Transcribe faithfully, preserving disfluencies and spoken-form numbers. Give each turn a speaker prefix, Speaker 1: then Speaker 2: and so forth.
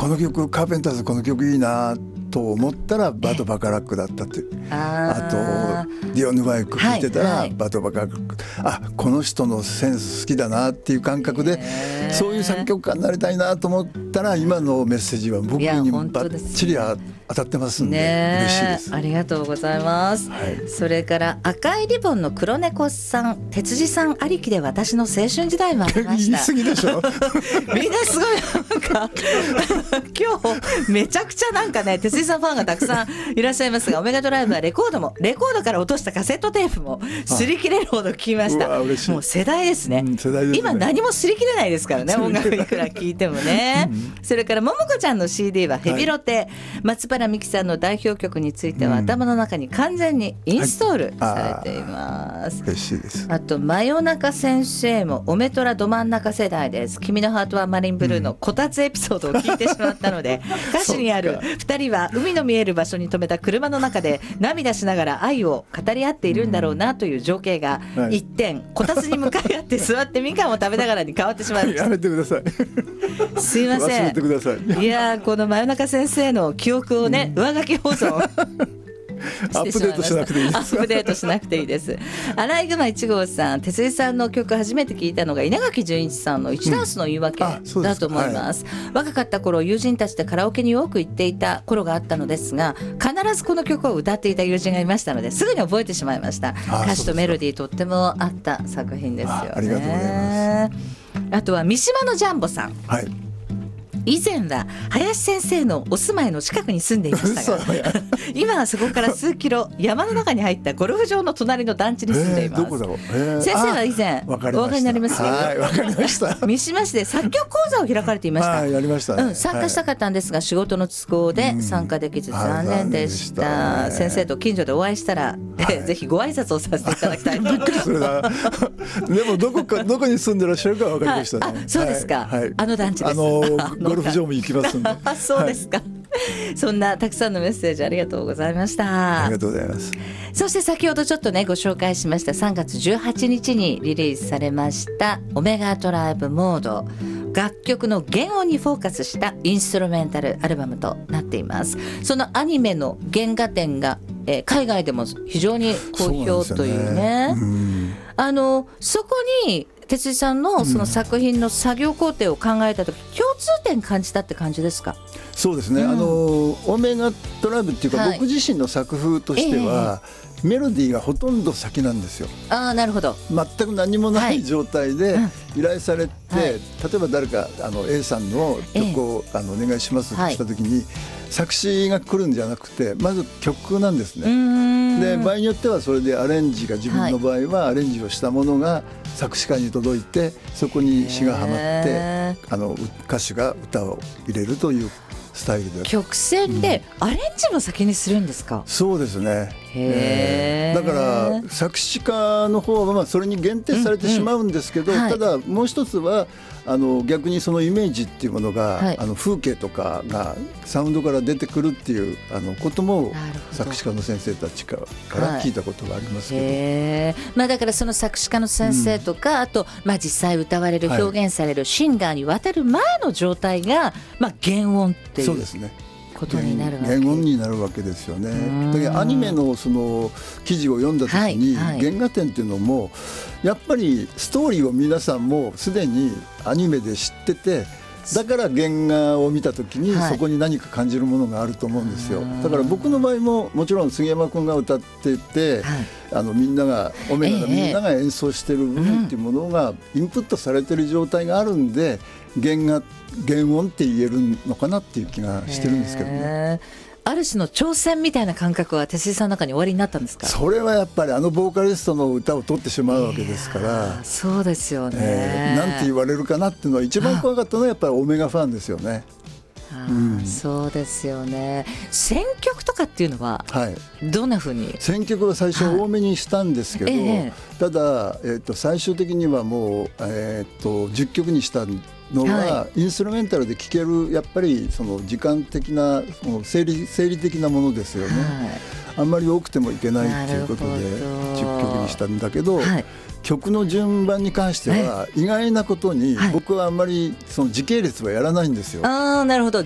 Speaker 1: この曲カーペンターズこの曲いいなと思ったらバドバカラックだったって、あとディオンヌバイク聴いてたら、はいはい、バドバカラック、あこの人のセンス好きだなっていう感覚で、そういう作曲家になりたいなと思ったら今のメッセージは僕にバッチリ当たってますんで、ね、嬉しいです。
Speaker 2: ありがとうございます、はい、それから赤いリボンの黒猫さん、哲司さんありきで私の青春時代もありました。
Speaker 1: 言い過ぎでしょ
Speaker 2: みんなすごいなんか今日めちゃくちゃなんかね哲司さんファンがたくさんいらっしゃいますが、オメガドライブはレコードもレコードから落としたカセットテープも擦り切れるほど聞きました。もう世代ですね、うん、世代ですね。今何も擦り切れないですからね、音楽いくら聴いてもね、うん、それからももこちゃんの シーディー はヘビロテ、はい、松原美樹さんの代表曲については、うん、頭の中に完全にインストールされています、
Speaker 1: はい、嬉しいです。
Speaker 2: あと真夜中先生もオメトラど真ん中世代です。君のハートはマリンブルーのこたつエピソードを聞いてしまったので、うん、歌詞にあるふたりは海の見える場所に止めた車の中で涙しながら愛を語り合っているんだろうなという情景が一転、こたつに向かい合って座ってみかんを食べながらに変わってしまいました。
Speaker 1: やめてください
Speaker 2: すいません、
Speaker 1: 忘れてください。
Speaker 2: いやこの真夜中先生の記憶をね、うん、上書き保存
Speaker 1: アップデートしなくていいです。
Speaker 2: アップデートしなくていいです。アライグマいち号さん、哲司さんの曲初めて聞いたのが稲垣潤一さんの一ダンスの言い訳だと思います、うんはい、若かった頃友人たちでカラオケによく行っていた頃があったのですが、必ずこの曲を歌っていた友人がいましたのですぐに覚えてしまいました。歌詞とメロディーとっても合った作品ですよね。
Speaker 1: あ, ありがとうございます。
Speaker 2: あとは三島のジャンボさん、
Speaker 1: はい、
Speaker 2: 以前は林先生のお住まいの近くに住んでいましたが今はそこから数キロ山の中に入ったゴルフ場の隣の団地に住んでいます、えー、どこだろう、えー、先生は以前お分かりになりますか？
Speaker 1: はい、わかりました。
Speaker 2: 三島市で作曲講座を開かれていました。
Speaker 1: はい、やりましたね、
Speaker 2: うん、参加したかったんですが、はい、仕事の都合で参加できず残念でした、はい、先生と近所でお会いしたら、はい、ぜひご挨拶をさせていただきたいと思います
Speaker 1: でもどこかどこに住んでらっしゃるか分かりましたね、はい、
Speaker 2: あ、そうですか、
Speaker 1: はい、
Speaker 2: あの団地です。
Speaker 1: あのゴルフ場も行きますんで
Speaker 2: そうですか、はい、そんなたくさんのメッセージありがとうございました。
Speaker 1: ありがとうございます。
Speaker 2: そして先ほどちょっとねご紹介しましたさんがつじゅうはちにちにリリースされましたオメガドライブモード、楽曲の原音にフォーカスしたインストルメンタルアルバムとなっています。そのアニメの原画展が、えー、海外でも非常に好評というね、うん、あのそこに哲司さんのその作品の作業工程を考えたとき、うん、共通点感じたって感じですか？
Speaker 1: そうですね、うん、あのオメガドライブっていうか、はい、僕自身の作風としては、えー、メロディーがほとんど先なんですよ。
Speaker 2: あ、なるほど。
Speaker 1: 全く何もない状態で依頼されて、はい、例えば誰かあの A さんの曲を、えー、あのお願いしますってしたときに、はい、作詞が来るんじゃなくてまず曲なんですね。で場合によってはそれでアレンジが自分の場合はアレンジをしたものが作詞家に届いて、そこに詞がはまってあの歌手が歌を入れるというスタイルで、
Speaker 2: 曲線でアレンジも先にするんですか？
Speaker 1: うん、そうですね。
Speaker 2: へー、
Speaker 1: だから作詞家の方はまあそれに限定されてしまうんですけど、うんうん、はい、ただもう一つはあの逆にそのイメージっていうものが、はい、あの風景とかがサウンドから出てくるっていうあのことも作詞家の先生たちから聞いたことがありますけど、はい、
Speaker 2: へー、まあ、だからその作詞家の先生とか、うん、あと、まあ、実際歌われる、表現されるシンガーに渡る前の状態が、まあ、原音っていう、そうですね、ことになるわけ、
Speaker 1: 原音になるわけですよね。だからアニメのその記事を読んだ時に、はいはい、原画展っていうのもやっぱりストーリーを皆さんもすでにアニメで知ってて、だから原画を見た時にそこに何か感じるものがあると思うんですよ。だから僕の場合ももちろん杉山君が歌ってて、はい、あのみんながオメガのみんなが演奏してる部分っていうものがインプットされてる状態があるんで、原画原音って言えるのかなっていう気がしてるんですけどね。
Speaker 2: ある種の挑戦みたいな感覚は哲司さんの中に終わりになったんですか？
Speaker 1: それはやっぱりあのボーカリストの歌を取ってしまうわけですから、
Speaker 2: そうですよね、
Speaker 1: えー、なんて言われるかなっていうのは一番怖かったのはやっぱりオメガファンですよね。
Speaker 2: あ、うん、そうですよね。選曲とかっていうのはどんなふうに？
Speaker 1: 選曲は最初多めにしたんですけど、はい、えー、ただ、えー、と最終的にはもう、えー、とじゅっきょくにしたのは、はい、インストゥルメンタルで聴けるやっぱりその時間的なその生理、生理的なものですよね、はい、あんまり多くてもいけないということでじゅっきょくにしたんだけど、はい、曲の順番に関しては意外なことに僕はあんまりその時系列はやらないんですよ。
Speaker 2: あ、なるほど。